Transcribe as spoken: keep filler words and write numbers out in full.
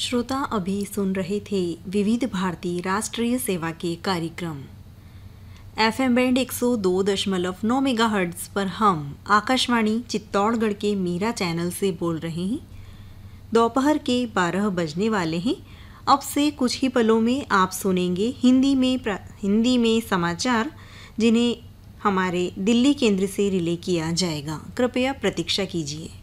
श्रोता अभी सुन रहे थे विविध भारती राष्ट्रीय सेवा के कार्यक्रम। एफएम बैंड एक सौ दो दशमलव नौ मेगाहर्ट्ज़ पर हम आकाशवाणी चित्तौड़गढ़ के मीरा चैनल से बोल रहे हैं। दोपहर के बारह बजने वाले हैं। अब से कुछ ही पलों में आप सुनेंगे हिंदी में हिंदी में समाचार, जिन्हें हमारे दिल्ली केंद्र से रिले किया जाएगा। कृपया प्रतीक्षा कीजिए।